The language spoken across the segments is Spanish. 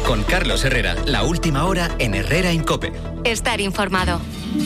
Con Carlos Herrera, la última hora en Herrera en COPE. Estar informado.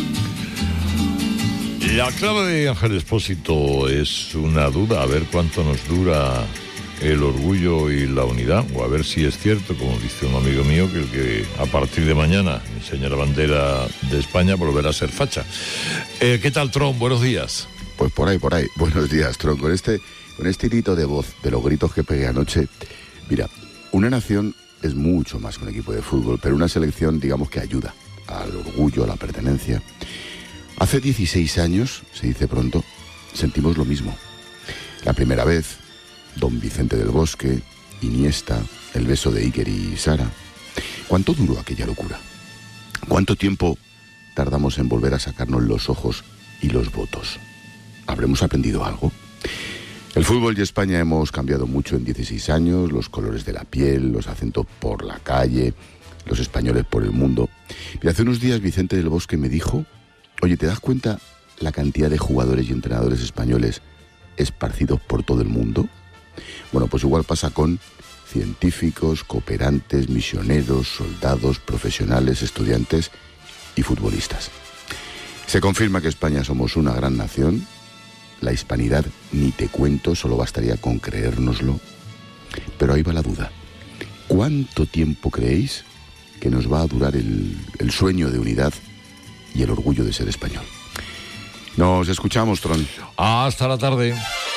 La clave de Ángel Expósito es una duda, a ver cuánto nos dura el orgullo y la unidad, o a ver si es cierto, como dice un amigo mío, que el que a partir de mañana enseña la bandera de España volverá a ser facha. ¿Qué tal, Tron? Buenos días. Pues por ahí. Buenos días, Tron. Con este hilito de voz, de los gritos que pegué anoche, mira, una nación es mucho más que un equipo de fútbol, pero una selección, digamos, que ayuda al orgullo, a la pertenencia. Hace 16 años, se dice pronto, sentimos lo mismo. La primera vez, Don Vicente del Bosque, Iniesta, el beso de Iker y Sara. ¿Cuánto duró aquella locura? ¿Cuánto tiempo tardamos en volver a sacarnos los ojos y los votos? ¿Habremos aprendido algo? El fútbol y España hemos cambiado mucho en 16 años, los colores de la piel, los acentos por la calle, los españoles por el mundo. Y hace unos días Vicente del Bosque me dijo: oye, ¿te das cuenta la cantidad de jugadores y entrenadores españoles esparcidos por todo el mundo? Bueno, pues igual pasa con científicos, cooperantes, misioneros, soldados, profesionales, estudiantes y futbolistas. Se confirma que España somos una gran nación. La hispanidad, ni te cuento, solo bastaría con creérnoslo. Pero ahí va la duda. ¿Cuánto tiempo creéis que nos va a durar el sueño de unidad y el orgullo de ser español? Nos escuchamos, Tron. Hasta la tarde.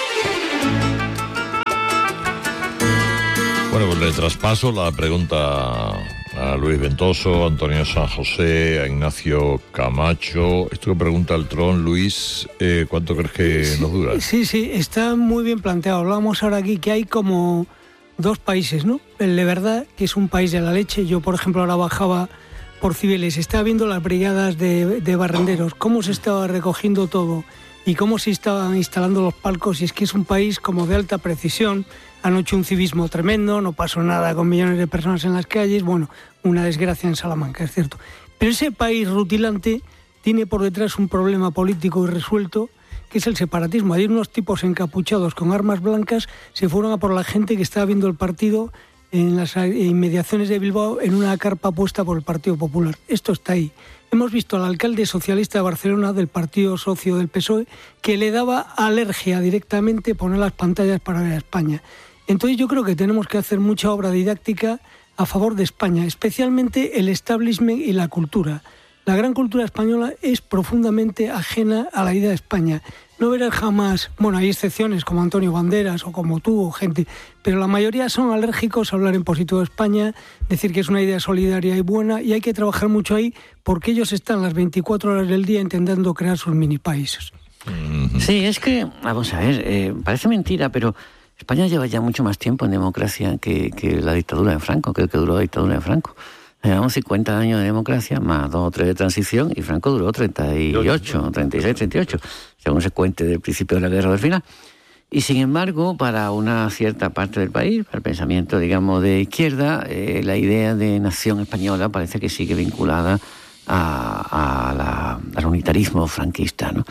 Bueno, pues le traspaso la pregunta a Luis Ventoso, a Antonio San José, a Ignacio Camacho. Esto que pregunta el Tron, Luis, ¿cuánto crees que nos dura? Sí, está muy bien planteado. Hablábamos ahora aquí que hay como dos países, ¿no? El de verdad, que es un país de la leche. Yo, por ejemplo, ahora bajaba por Cibeles, estaba viendo las brigadas de barrenderos, cómo se estaba recogiendo todo y cómo se estaban instalando los palcos, y es que es un país como de alta precisión. Anoche un civismo tremendo, no pasó nada con millones de personas en las calles, bueno, una desgracia en Salamanca, es cierto. Pero ese país rutilante tiene por detrás un problema político irresuelto, que es el separatismo. Ayer unos tipos encapuchados con armas blancas se fueron a por la gente que estaba viendo el partido en las inmediaciones de Bilbao, en una carpa puesta por el Partido Popular. Esto está ahí. Hemos visto al alcalde socialista de Barcelona, del partido socio del PSOE, que le daba alergia directamente poner las pantallas para ver a España. Entonces yo creo que tenemos que hacer mucha obra didáctica a favor de España, especialmente el establishment y la cultura. La gran cultura española es profundamente ajena a la idea de España. No verás jamás, bueno, hay excepciones como Antonio Banderas o como tú o gente, pero la mayoría son alérgicos a hablar en positivo de España, decir que es una idea solidaria y buena, y hay que trabajar mucho ahí porque ellos están las 24 horas del día intentando crear sus mini países. Sí, es que, vamos a ver, parece mentira, pero España lleva ya mucho más tiempo en democracia que la dictadura de Franco, que duró la dictadura de Franco. Llevamos 50 años de democracia, más 2 o 3 de transición, y Franco duró 38, 36, 38, según se cuente del principio de la guerra del final. Y sin embargo, para una cierta parte del país, para el pensamiento, digamos, de izquierda, la idea de nación española parece que sigue vinculada al unitarismo franquista, ¿no?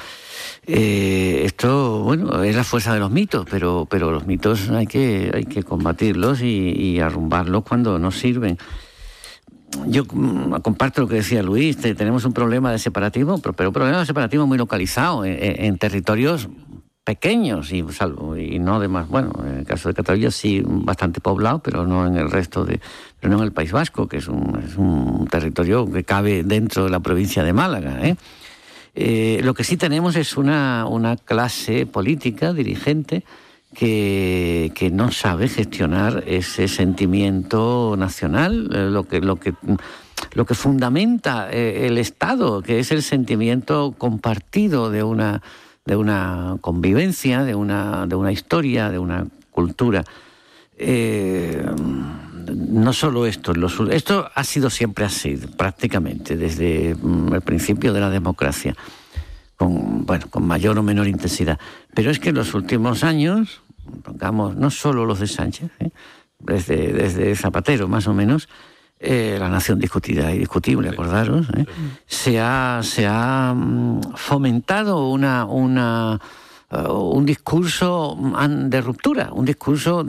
Esto, bueno, es la fuerza de los mitos, pero los mitos hay que combatirlos y arrumbarlos cuando no sirven. Yo comparto lo que decía Luis, tenemos un problema de separatismo, pero un problema de separatismo muy localizado en territorios pequeños y no demás. Bueno, en el caso de Cataluña sí bastante poblado, pero no en el resto pero no en el País Vasco, que es un territorio que cabe dentro de la provincia de Málaga, Lo que sí tenemos es una clase política, dirigente, que no sabe gestionar ese sentimiento nacional, lo que fundamenta el Estado, que es el sentimiento compartido de una convivencia, de una historia, de una cultura. No solo esto ha sido siempre así, prácticamente, desde el principio de la democracia, con mayor o menor intensidad. Pero es que en los últimos años, pongamos, no solo los de Sánchez, desde Zapatero más o menos, la nación discutida y discutible, acordaros, se ha fomentado una un discurso de ruptura, un discurso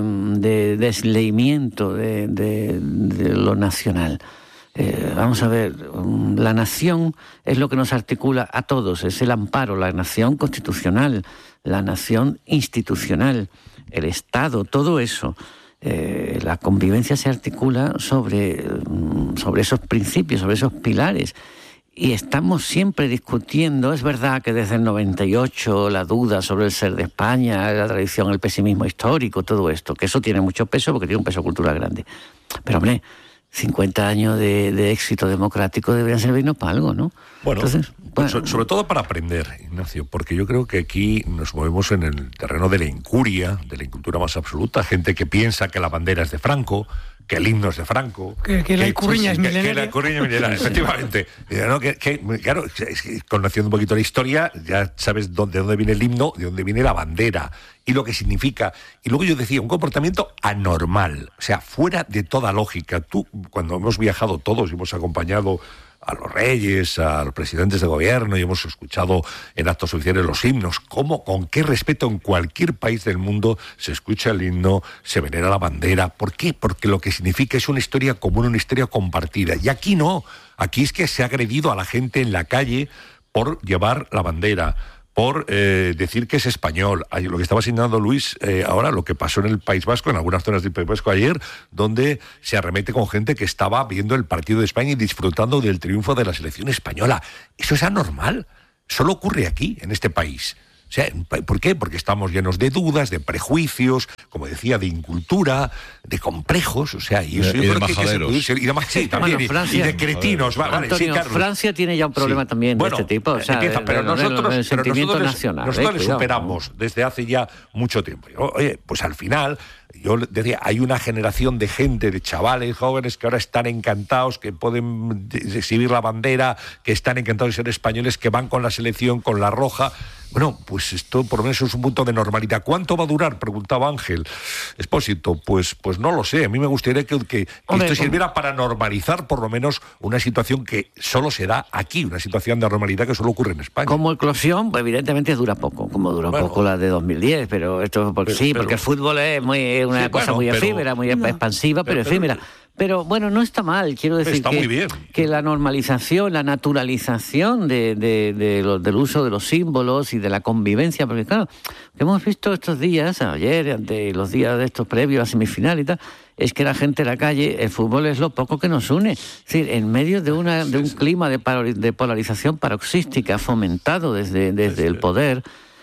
de desleimiento de lo nacional. Vamos a ver, la nación es lo que nos articula a todos, es el amparo, la nación constitucional, la nación institucional, el Estado, todo eso. La convivencia se articula sobre esos principios, sobre esos pilares. Y estamos siempre discutiendo, es verdad que desde el 98 la duda sobre el ser de España, la tradición, el pesimismo histórico, todo esto, que eso tiene mucho peso porque tiene un peso cultural grande. Pero hombre, 50 años de éxito democrático deberían servirnos para algo, ¿no? Bueno, entonces, sobre todo para aprender, Ignacio, porque yo creo que aquí nos movemos en el terreno de la incuria, de la incultura más absoluta, gente que piensa que la bandera es de Franco, que el himno es de Franco, que la icurriña es milenaria. Que la icurriña es milenaria, efectivamente. Claro, conociendo un poquito la historia, ya sabes de dónde viene el himno, de dónde viene la bandera y lo que significa. Y luego yo decía, un comportamiento anormal, o sea, fuera de toda lógica. Tú, cuando hemos viajado todos y hemos acompañado a los reyes, a los presidentes de gobierno y hemos escuchado en actos oficiales los himnos, con qué respeto en cualquier país del mundo se escucha el himno, se venera la bandera. ¿Por qué? Porque lo que significa es una historia común, una historia compartida. Y aquí no, aquí es que se ha agredido a la gente en la calle por llevar la bandera, por decir que es español. Lo que estaba señalando Luis ahora, lo que pasó en el País Vasco, en algunas zonas del País Vasco ayer, donde se arremete con gente que estaba viendo el partido de España y disfrutando del triunfo de la selección española. Eso es anormal. Solo ocurre aquí, en este país. O sea, ¿por qué? Porque estamos llenos de dudas, de prejuicios, como decía, de incultura, de complejos, o sea, y eso y de majaderos. Sí, también, bueno, Francia, y de cretinos. Antonio, sí, Carlos. Francia tiene ya un problema también de este tipo, o sea, pero nosotros nacional. Nosotros le superamos desde hace ya mucho tiempo. Oye, pues al final, yo decía, hay una generación de gente, de chavales jóvenes que ahora están encantados, que pueden exhibir la bandera, que están encantados de ser españoles, que van con la selección, con la roja. Bueno, pues esto por lo menos es un punto de normalidad. ¿Cuánto va a durar?, preguntaba Ángel Expósito. Pues no lo sé. A mí me gustaría que esto sirviera para normalizar por lo menos una situación que solo se da aquí, una situación de normalidad que solo ocurre en España. Como eclosión, pues evidentemente dura poco, como duró poco la de 2010, pero esto porque el fútbol es una cosa muy efímera, muy expansiva, pero efímera. Pero bueno, no está mal, quiero decir que la normalización, la naturalización del uso de los símbolos y de la convivencia, porque claro, lo que hemos visto estos días, ayer, ante los días de estos previos a la semifinal y tal, es que la gente en la calle, el fútbol es lo poco que nos une. Es decir, en medio de un clima de polarización paroxística fomentado desde el poder,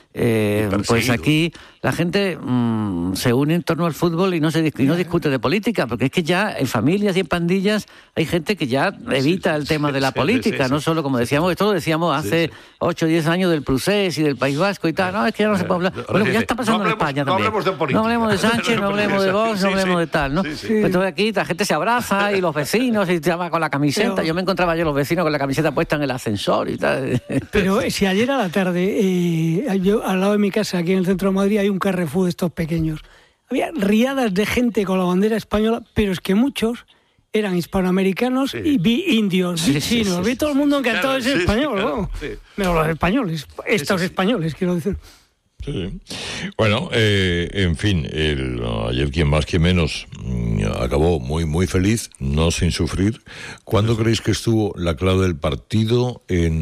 pues aquí la gente se une en torno al fútbol y no discute de política, porque es que ya en familias y en pandillas hay gente que ya evita el tema de la política, no solo, como decíamos, esto lo decíamos hace 8 o 10 años del Prusés y del País Vasco y tal, no, es que ya no se puede hablar. Bueno, ya está pasando en España también. No hablemos de Sánchez, no hablemos de Vox, no hablemos de tal, ¿no? Entonces aquí la gente se abraza y los vecinos y se va con la camiseta. Yo me encontraba los vecinos con la camiseta puesta en el ascensor y tal. Pero si ayer a la tarde, yo al lado de mi casa, aquí en el centro de Madrid, hay un Carrefour de estos pequeños. Había riadas de gente con la bandera española, pero es que muchos eran hispanoamericanos y indios, chinos. Vi todo el mundo encantado de ser español, ¿no? Pero los españoles, españoles, quiero decir. Sí. Bueno, en fin, ayer quien más quien menos acabó muy muy feliz, no sin sufrir. ¿Cuándo creéis que estuvo la clave del partido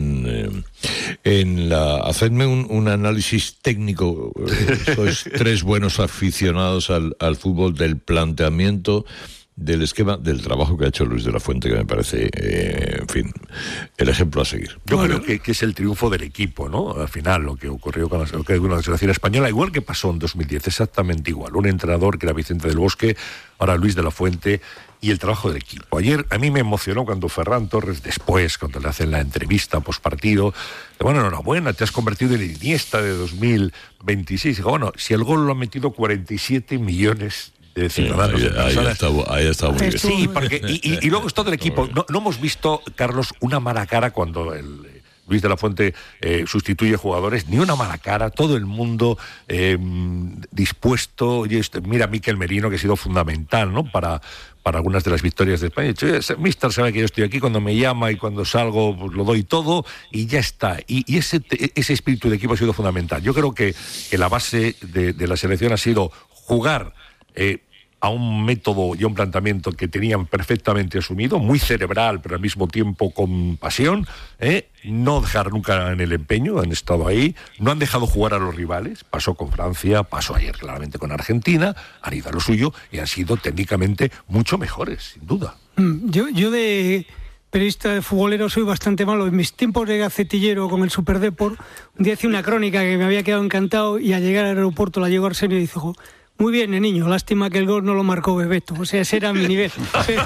hacedme un análisis técnico? Sois tres buenos aficionados al fútbol, del planteamiento, del esquema, del trabajo que ha hecho Luis de la Fuente, que me parece, en fin, el ejemplo a seguir. Yo creo que es el triunfo del equipo, ¿no? Al final, lo que ocurrió con la selección española, igual que pasó en 2010, exactamente igual. Un entrenador que era Vicente del Bosque, ahora Luis de la Fuente, y el trabajo del equipo. Ayer a mí me emocionó cuando Ferran Torres, después, cuando le hacen la entrevista postpartido, bueno, enhorabuena, te has convertido en el Iniesta de 2026. Digo, bueno, si el gol lo han metido 47 millones de ciudadanos. Ahí está muy bien. Sí, porque, y luego es todo el equipo. No hemos visto, Carlos, una mala cara cuando Luis de la Fuente sustituye jugadores, ni una mala cara, todo el mundo dispuesto. Oye, mira a Mikel Merino, que ha sido fundamental, ¿no?, para algunas de las victorias de España. Mister sabe que yo estoy aquí, cuando me llama y cuando salgo pues, lo doy todo y ya está. Y ese espíritu de equipo ha sido fundamental. Yo creo que la base de la selección ha sido jugar a un método y a un planteamiento que tenían perfectamente asumido, muy cerebral, pero al mismo tiempo con pasión, no dejar nunca en el empeño, han estado ahí, no han dejado jugar a los rivales, pasó con Francia, pasó ayer claramente con Argentina, han ido a lo suyo y han sido técnicamente mucho mejores, sin duda. Yo de periodista de futbolero soy bastante malo. En mis tiempos de gacetillero con el Superdeport, un día hacía una crónica que me había quedado encantado y al llegar al aeropuerto la llegó Arsenio y dijo: muy bien, niño, lástima que el gol no lo marcó Bebeto. O sea, ese era mi nivel.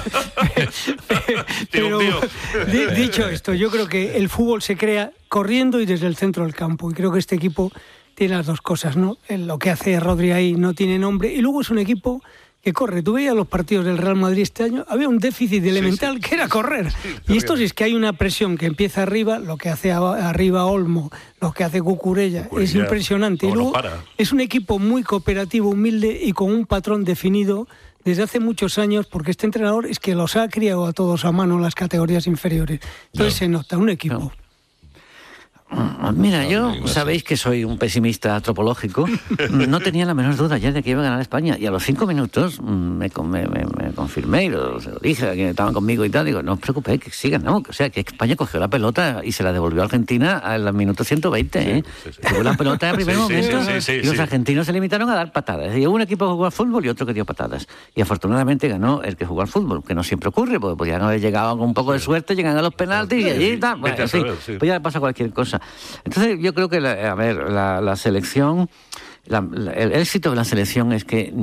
Pero dicho esto, yo creo que el fútbol se crea corriendo y desde el centro del campo. Y creo que este equipo tiene las dos cosas, ¿no? Lo que hace Rodri ahí no tiene nombre. Y luego es un equipo que corre. Tú veías los partidos del Real Madrid este año, había un déficit elemental que era correr. Y esto sí es que hay una presión que empieza arriba, lo que hace arriba Olmo, lo que hace Cucurella, es impresionante. Y luego es un equipo muy cooperativo, humilde y con un patrón definido desde hace muchos años, porque este entrenador es que los ha criado a todos a mano en las categorías inferiores. Entonces se nota un equipo. Mira, yo sabéis que soy un pesimista antropológico. No tenía la menor duda ayer de que iba a ganar España. Y a los 5 minutos me confirmé y se lo dije a quienes estaban conmigo y tal. Digo, no os preocupéis, que sí ganamos. O sea, que España cogió la pelota y se la devolvió a Argentina al minuto 120. Cogió la pelota en el primer momento y los argentinos se limitaron a dar patadas. Y hubo un equipo que jugó al fútbol y otro que dio patadas. Y afortunadamente ganó el que jugó al fútbol, que no siempre ocurre, porque podían haber llegado con un poco de suerte, llegan a los penaltis y allí tal. Bueno, pues ya pasa cualquier cosa. Entonces yo creo que la selección, el éxito de la selección es que